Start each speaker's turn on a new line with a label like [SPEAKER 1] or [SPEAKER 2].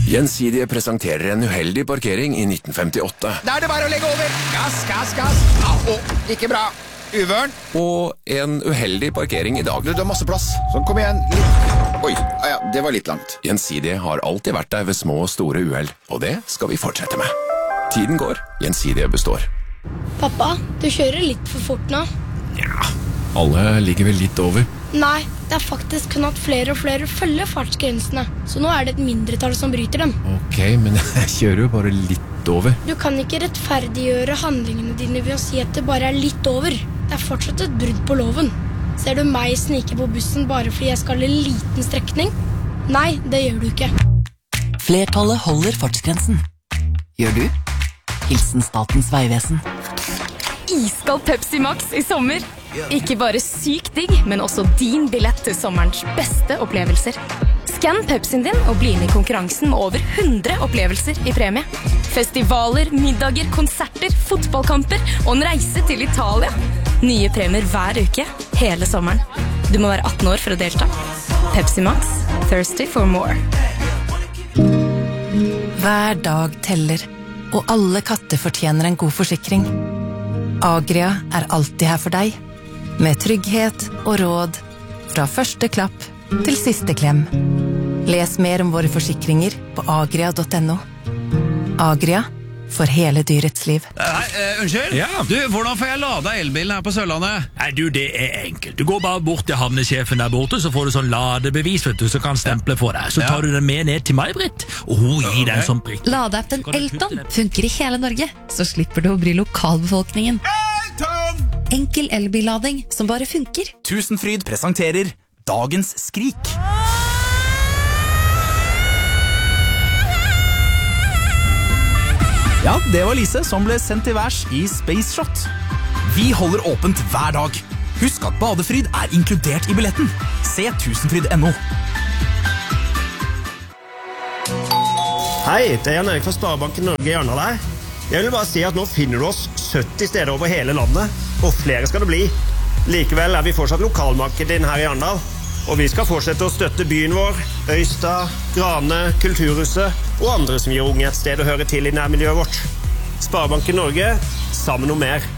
[SPEAKER 1] Gjensidige presenterer en uheldig parkering i 1958.
[SPEAKER 2] Da det bare å legge over. Gass, gass, gass. Ikke bra. Uvørn.
[SPEAKER 1] Og en uheldig parkering i dag.
[SPEAKER 2] Du har masse plass. Sånn, kom igjen. Oi, ja, det var litt langt.
[SPEAKER 1] Gjensidige har alltid vært der ved små og store uheld, og det skal vi fortsette med. Tiden går, Gjensidige består.
[SPEAKER 3] Pappa, du kjører litt for fort nå.
[SPEAKER 1] Ja, alle ligger vel litt over.
[SPEAKER 3] Nei, det er faktisk kun at flere og flere følger fartsgrensene, så nå er det et mindretall som bryter dem.
[SPEAKER 1] Ok, men jeg kjører jo bare litt over.
[SPEAKER 3] Du kan ikke rettferdiggjøre handlingene dine ved å si at det bare er litt over. Det er fortsatt et brudd på loven. Ser du meg snike på bussen bare fordi jeg skal en liten strekning? Nei, det gjør du ikke.
[SPEAKER 4] Flertallet holder fartsgrensen. Gjør du? Hilsen Statens Vegvesen.
[SPEAKER 5] Iskald Pepsi Max i sommer. Ikke bare sykt digg, men også din billett til sommerens beste opplevelser. Skann Pepsien din og bli med i konkurransen med over 100 opplevelser i premie. Festivaler, middager, konserter, fotballkamper og en reise til Italia. Nye premier hver uke, hele sommeren. Du må være 18 år for å delta. Pepsi Max, thirsty for more.
[SPEAKER 4] Hver dag teller, og alle katter fortjener en god forsikring. Agria er alltid her for deg, med trygghet og råd, fra første klapp til siste klem. Les mer om våre forsikringer på agria.no. Agria, for hele dyrets liv.
[SPEAKER 6] Unnskyld?
[SPEAKER 7] Ja.
[SPEAKER 6] Du, hvordan får jeg lada elbilen her på Sørlandet?
[SPEAKER 7] Nei, du, det er enkelt. Du går bare bort til havnesjefen der borte, så får du sånn ladebevis, vet du, så kan stemple for deg. Så tar du den med ned til May-Britt, og hun gir deg en sånn prikk.
[SPEAKER 8] Ladeappen Elton funker i hele Norge, så slipper du å bry lokalbefolkningen. Enkel elbillading som bare funker.
[SPEAKER 9] Tusenfryd presenterer Dagens Skrik. Ja, det var Lise som ble sendt til værs i Space Shot. Vi holder åpent hver dag. Husk at badefryd er inkludert i billetten. Se tusenfryd.no.
[SPEAKER 10] Hei, det er Jan Erik fra Sparebanken Norge i Arendal her. Jeg vil bare si at nå finner du oss 70 steder over hele landet, og flere skal det bli. Likevel er vi fortsatt lokalmarkedet inn her i Arendal, og vi skal fortsette å støtte byen vår, Øystad, Grane, Kulturhuset og andre som gir unge et sted å høre til i nærmiljøet vårt. Sparebanken Norge, sammen om mer.